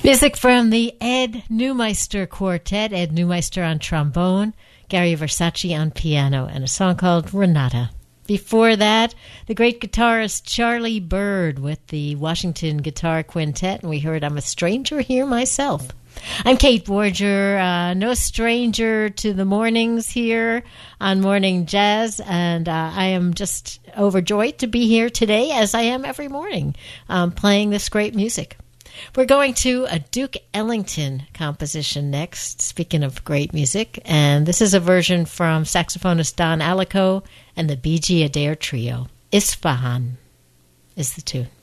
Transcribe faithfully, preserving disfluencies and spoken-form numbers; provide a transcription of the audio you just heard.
Music from the Ed Neumeister Quartet, Ed Neumeister on trombone, Gary Versace on piano, and a song called Renata. Before that, the great guitarist Charlie Byrd with the Washington Guitar Quintet, and we heard I'm a Stranger Here Myself. I'm Kate Borger, uh, no stranger to the mornings here on Morning Jazz, and uh, I am just overjoyed to be here today, as I am every morning, um, playing this great music. We're going to a Duke Ellington composition next, speaking of great music, and this is a version from saxophonist Don Alico and the B G Adair Trio. Isfahan is the tune.